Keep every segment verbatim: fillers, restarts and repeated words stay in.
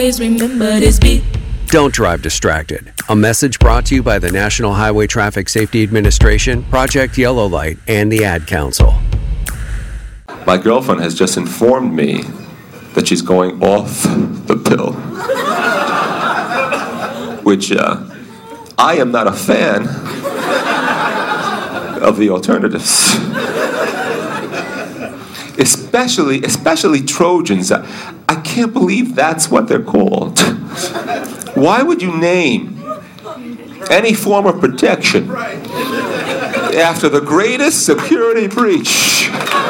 Remember this beat. Don't drive distracted. A message brought to you by the National Highway Traffic Safety Administration, Project Yellow Light, and the Ad Council. My girlfriend has just informed me that she's going off the pill, which uh, I am not a fan of the alternatives. Especially, especially Trojans. I can't believe that's what they're called. Why would you name any form of protection after the greatest security breach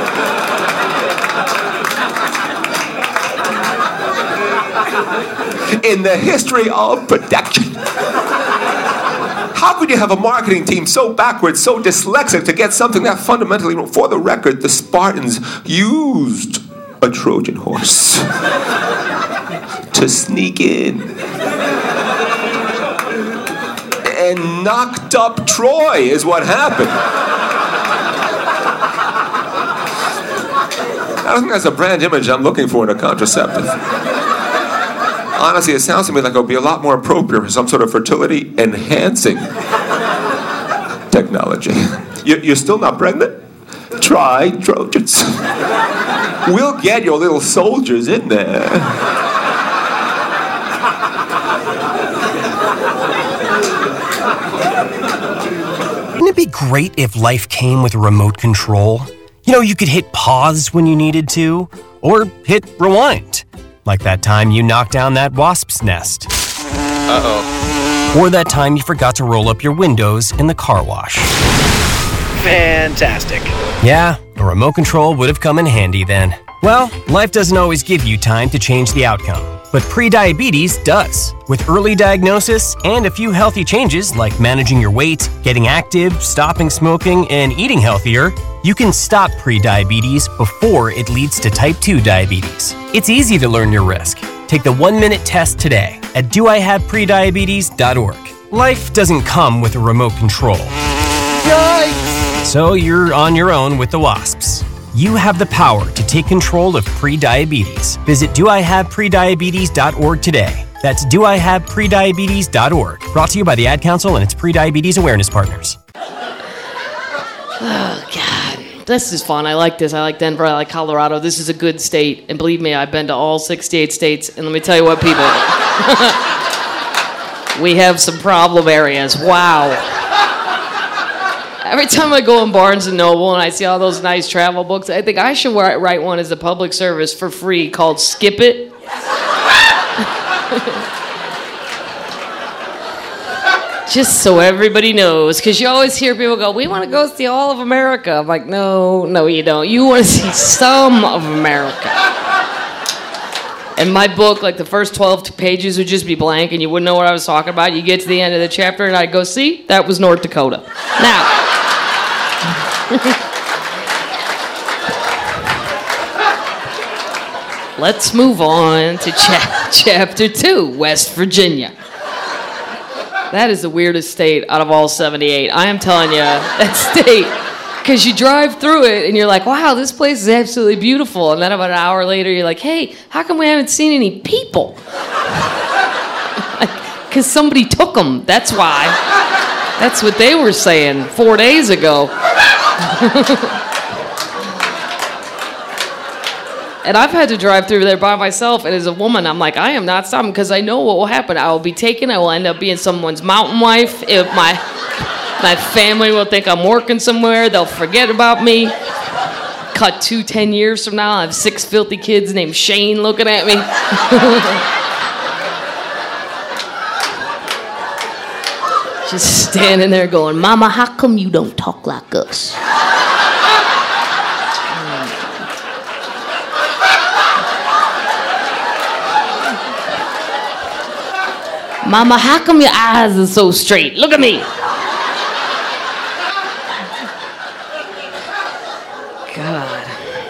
in the history of protection? How could you have a marketing team so backwards, so dyslexic to get something that fundamentally wrong? For the record, the Spartans used a Trojan horse to sneak in and knocked up Troy is what happened. I don't think that's a brand image I'm looking for in a contraceptive. Honestly, it sounds to me like it would be a lot more appropriate for some sort of fertility enhancing technology. You're still not pregnant? Try Trojans. We'll get your little soldiers in there. Wouldn't it be great if life came with a remote control? You know, you could hit pause when you needed to, or hit rewind. Like that time you knocked down that wasp's nest. Uh-oh. Or that time you forgot to roll up your windows in the car wash. Fantastic. Yeah, a remote control would have come in handy then. Well, life doesn't always give you time to change the outcome, but prediabetes does. With early diagnosis and a few healthy changes like managing your weight, getting active, stopping smoking, and eating healthier, you can stop prediabetes before it leads to type two diabetes. It's easy to learn your risk. Take the one-minute test today at do I have prediabetes dot org. Life doesn't come with a remote control. Yikes! So you're on your own with the wasps. You have the power to take control of prediabetes. Visit do I have prediabetes dot org today. That's do I have prediabetes dot org. Brought to you by the Ad Council and its prediabetes awareness partners. Oh, God. This is fun. I like this. I like Denver. I like Colorado. This is a good state. And believe me, I've been to all sixty-eight states. And let me tell you what, people. We have some problem areas. Wow. Every time I go in Barnes and Noble and I see all those nice travel books, I think I should write one as a public service for free called Skip It. Just so everybody knows, because you always hear people go, we want to go see all of America. I'm like, no, no, you don't. You want to see some of America. And my book, like the first twelve pages would just be blank and you wouldn't know what I was talking about. You get to the end of the chapter and I'd go, see, that was North Dakota. Now, let's move on to cha- chapter two, West Virginia. That is the weirdest state out of all seventy-eight. I am telling you, that state, because you drive through it and you're like, wow, this place is absolutely beautiful. And then about an hour later, you're like, hey, how come we haven't seen any people? Because somebody took them. That's why. That's what they were saying four days ago. And I've had to drive through there by myself, and as a woman, I'm like, I am not stopping, because I know what will happen. I will be taken, I will end up being someone's mountain wife. If my my family will think I'm working somewhere, they'll forget about me. Cut to ten years from now, I have six filthy kids named Shane looking at me. Just standing there going, Mama, how come you don't talk like us? Mama, how come your eyes are so straight? Look at me. God.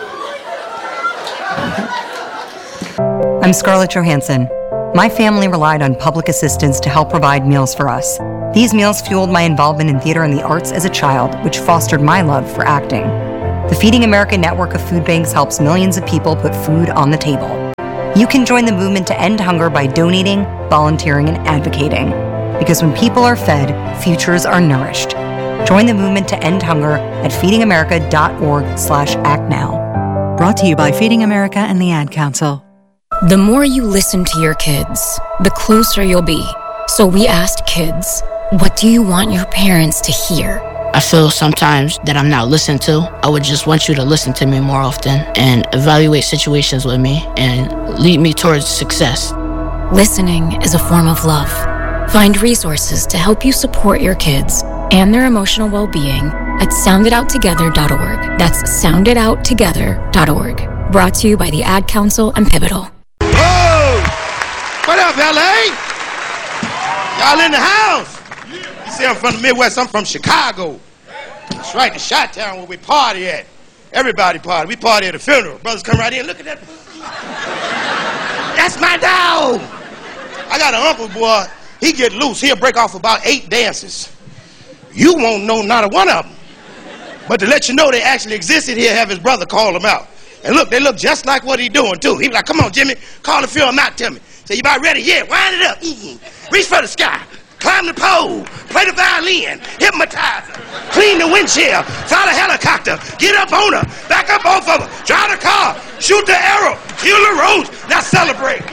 I'm Scarlett Johansson. My family relied on public assistance to help provide meals for us. These meals fueled my involvement in theater and the arts as a child, which fostered my love for acting. The Feeding America network of food banks helps millions of people put food on the table. You can join the movement to end hunger by donating, volunteering, and advocating. Because when people are fed, futures are nourished. Join the movement to end hunger at feedingamerica.org slash act now. Brought to you by Feeding America and the Ad Council. The more you listen to your kids, the closer you'll be. So we asked kids, what do you want your parents to hear? I feel sometimes that I'm not listened to. I would just want you to listen to me more often and evaluate situations with me and lead me towards success. Listening is a form of love. Find resources to help you support your kids and their emotional well-being at sound it out together dot org. That's sound it out together dot org. Brought to you by the Ad Council and Pivotal. Oh! What up, L A? Y'all in the house? You see, I'm from the Midwest. I'm from Chicago. That's right, the Chi-Town where we party at. Everybody party. We party at a funeral. Brothers come right in. Look at that. That's my dog. I got an uncle, boy. He get loose. He'll break off about eight dances. You won't know not a one of them. But to let you know they actually existed, he'll have his brother call them out. And look, they look just like what he doing, too. He be like, come on, Jimmy, call the film out to me. Say, you about ready? Yeah, wind it up. Mm-hmm. Reach for the sky. Climb the pole. Play the violin. Hypnotizer. Clean the windshield. Fly the helicopter. Get up on her. Back up off of her. Drive the car. Shoot the arrow. Kill the rose. Now celebrate.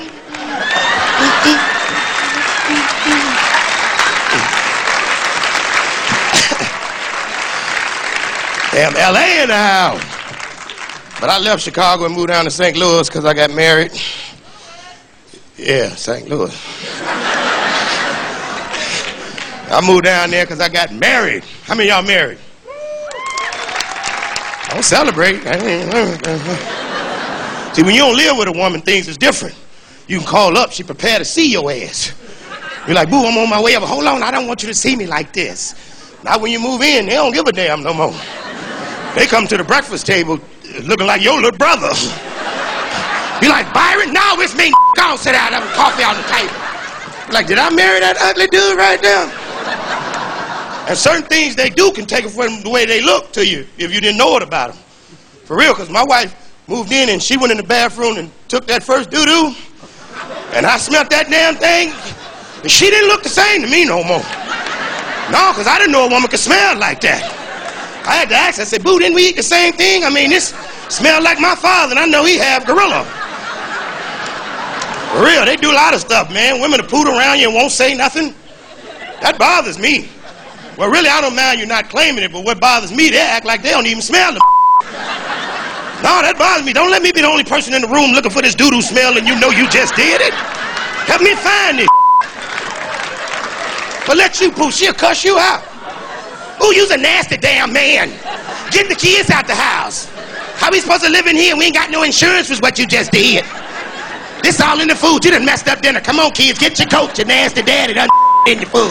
Damn, L A in the house. But I left Chicago and moved down to Saint Louis because I got married. Yeah, Saint Louis. I moved down there because I got married. How many of y'all married? Don't celebrate. See, when you don't live with a woman, things is different. You can call up, she prepared to see your ass. You're like, boo, I'm on my way over. Hold on, I don't want you to see me like this. Now when you move in, they don't give a damn no more. They come to the breakfast table looking like your little brother. Be like, Byron, no, it's me. Go on, sit down, have a coffee on the table. Like, did I marry that ugly dude right there? And certain things they do can take it from the way they look to you if you didn't know it about them. For real, because my wife moved in and she went in the bathroom and took that first doo-doo. And I smelled that damn thing. And she didn't look the same to me no more. No, because I didn't know a woman could smell like that. I had to ask, I said, boo, didn't we eat the same thing? I mean, this smelled like my father, and I know he have gorilla. For real, they do a lot of stuff, man. Women will poot around you and won't say nothing. That bothers me. Well, really, I don't mind you not claiming it, but what bothers me, they act like they don't even smell the No, that bothers me. Don't let me be the only person in the room looking for this doo-doo smell and you know you just did it. Help me find it. But let you poo, she'll cuss you out. Ooh, you's a nasty damn man. Get the kids out the house. How we supposed to live in here? We ain't got no insurance was what you just did. This all in the food. You done messed up dinner. Come on, kids, get your coat. Your nasty daddy done in the food.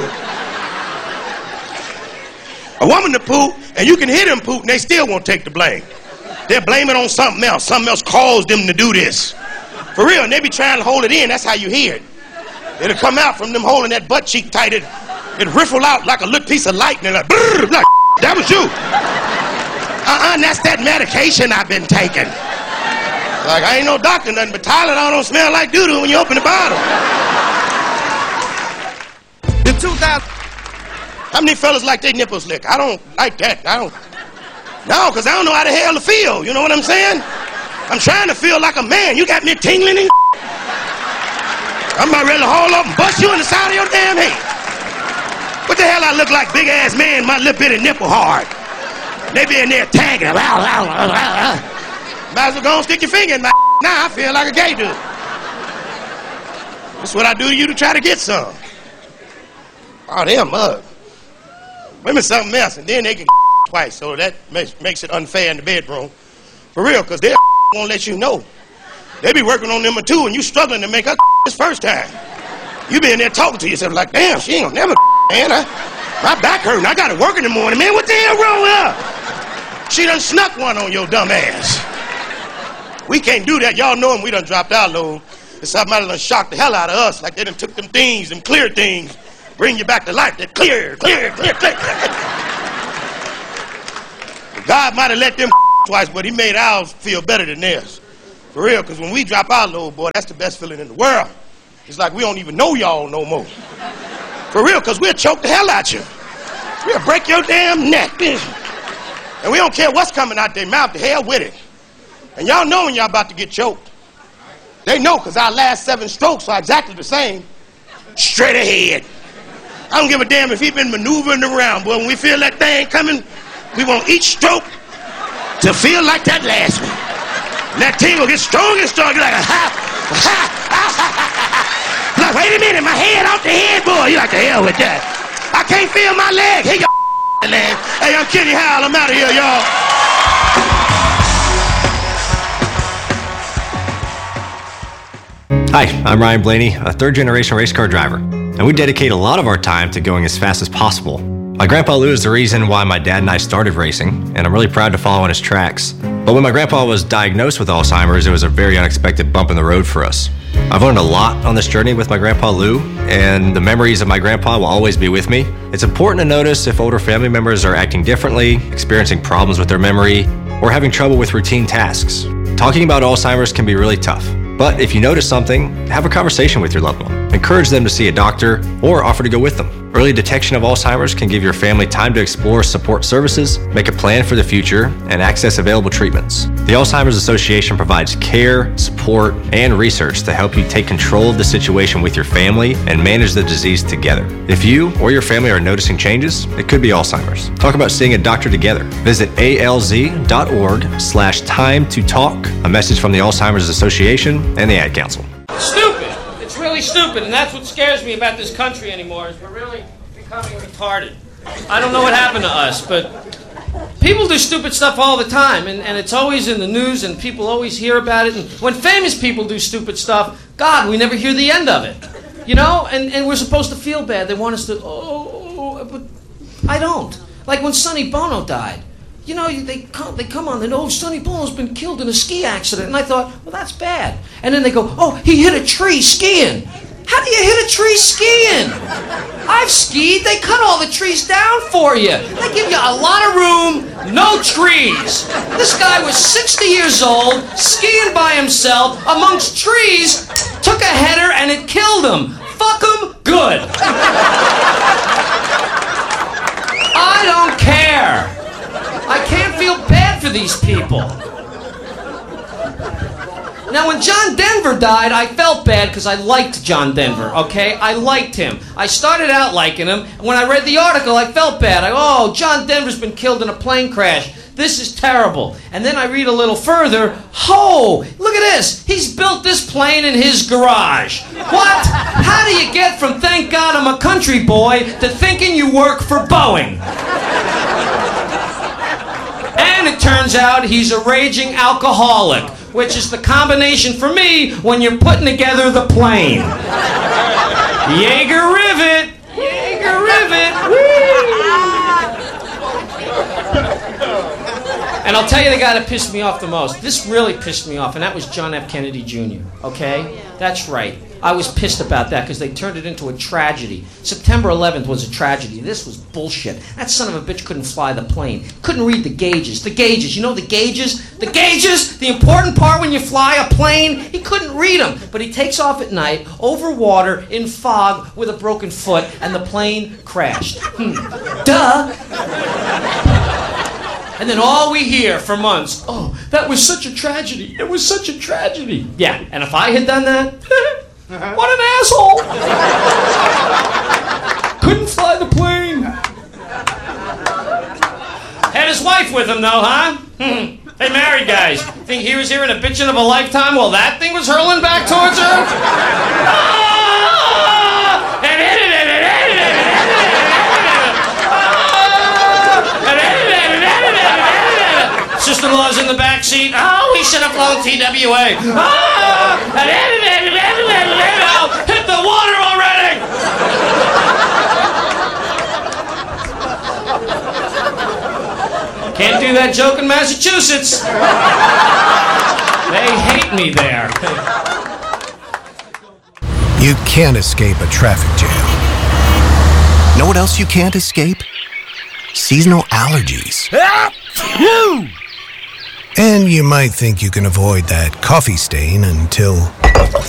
A woman to poop, and you can hear them poop, and they still won't take the blame. They'll blame it on something else. Something else caused them to do this. For real, and they be trying to hold it in. That's how you hear it. It'll come out from them holding that butt cheek tight. It, it riffle out like a little piece of lightning. Like, brrr, like, that was you. Uh-uh, that's that medication I've been taking. Like, I ain't no doctor, nothing, but Tylenol don't smell like doo-doo when you open the bottle. The two thousand... How many fellas like their nipples lick? I don't like that. I don't... No, because I don't know how the hell to feel. You know what I'm saying? I'm trying to feel like a man. You got me tingling and... I'm about ready to haul up and bust you in the side of your damn head. What the hell I look like, big-ass man, my little bitty nipple hard. They be in there tagging. Might as well go and stick your finger in my... Now I feel like a gay dude. That's what I do to you to try to get some. Oh, they're mug. Women something else, and then they can twice, so that makes, makes it unfair in the bedroom. For real, because they won't let you know. They be working on them too, and you struggling to make her this first time. You be in there talking to yourself like, damn, she ain't gonna never man. I, my back hurting. I gotta work in the morning, man. What the hell wrong with her? She done snuck one on your dumb ass. We can't do that. Y'all know him. We done dropped our load. And somebody done shocked the hell out of us, like they done took them things, them clear things, bring you back to life. That clear, clear, clear, clear. God might have let them twice, but he made ours feel better than theirs. For real, because when we drop our load, boy, that's the best feeling in the world. It's like we don't even know y'all no more. For real, because we'll choke the hell out you. We'll break your damn neck. And we don't care what's coming out their mouth, the hell with it. And y'all know when y'all about to get choked. They know, because our last seven strokes are exactly the same. Straight ahead. I don't give a damn if he been maneuvering around, boy. When we feel that thing coming, we want each stroke to feel like that last one. And that thing will get stronger and stronger, like a ha, ha, ha, ha, ha. Like, wait a minute, my head off the headboard. You like the hell with that. I can't feel my leg. Hey, y'all leg. Hey, I'm Kenny Howell. I'm out of here, y'all. Hi, I'm Ryan Blaney, a third-generation race car driver, and we dedicate a lot of our time to going as fast as possible. My grandpa Lou is the reason why my dad and I started racing, and I'm really proud to follow in his tracks. But when my grandpa was diagnosed with Alzheimer's, it was a very unexpected bump in the road for us. I've learned a lot on this journey with my grandpa Lou, and the memories of my grandpa will always be with me. It's important to notice if older family members are acting differently, experiencing problems with their memory, or having trouble with routine tasks. Talking about Alzheimer's can be really tough. But if you notice something, have a conversation with your loved one. Encourage them to see a doctor or offer to go with them. Early detection of Alzheimer's can give your family time to explore support services, make a plan for the future, and access available treatments. The Alzheimer's Association provides care, support, and research to help you take control of the situation with your family and manage the disease together. If you or your family are noticing changes, it could be Alzheimer's. Talk about seeing a doctor together. Visit alz.org slash time to talk. A message from the Alzheimer's Association and the Ad Council. Stupid. It's really stupid, and that's what scares me about this country anymore, is we're really becoming retarded. I don't know what happened to us, but people do stupid stuff all the time, and, and it's always in the news, and people always hear about it. And when famous people do stupid stuff, God, we never hear the end of it. You know, and, and we're supposed to feel bad. They want us to, oh, but I don't. Like when Sonny Bono died. You know, they come, they come on, they know, oh, Sonny Bono's been killed in a ski accident. And I thought, well, that's bad. And then they go, oh, he hit a tree skiing. How do you hit a tree skiing? I've skied. They cut all the trees down for you. They give you a lot of room, no trees. This guy was sixty years old, skiing by himself amongst trees, took a header, and it killed him. Fuck him good. I don't care. I can't feel bad for these people. Now, when John Denver died, I felt bad because I liked John Denver, okay? I liked him. I started out liking him, and when I read the article, I felt bad. I go, oh, John Denver's been killed in a plane crash. This is terrible. And then I read a little further. Oh, look at this. He's built this plane in his garage. What? How do you get from thank God I'm a country boy to thinking you work for Boeing? And it turns out he's a raging alcoholic, which is the combination for me when you're putting together the plane. Jaeger rivet! Jaeger rivet! Whee! And I'll tell you the guy that pissed me off the most. This really pissed me off, and that was John F. Kennedy Junior, okay? That's right. I was pissed about that because they turned it into a tragedy. September eleventh was a tragedy. This was bullshit. That son of a bitch couldn't fly the plane. Couldn't read the gauges. The gauges. You know the gauges? The gauges! The important part when you fly a plane. He couldn't read them. But he takes off at night, over water, in fog, with a broken foot, and the plane crashed. Hmm. Duh! And then all we hear for months, oh, that was such a tragedy. It was such a tragedy. Yeah, and if I had done that, what an asshole. Couldn't fly the plane. Had his wife with him, though, huh? Hmm. Hey, married guys, think he was hearing a bitchin' of a lifetime while that thing was hurling back towards her? Ah! Sister-in-law's in the back seat. Oh, we should have flown T W A. Ah! Hit the water already! Can't do that joke in Massachusetts. They hate me there. You can't escape a traffic jam. Know what else you can't escape? Seasonal allergies. And you might think you can avoid that coffee stain until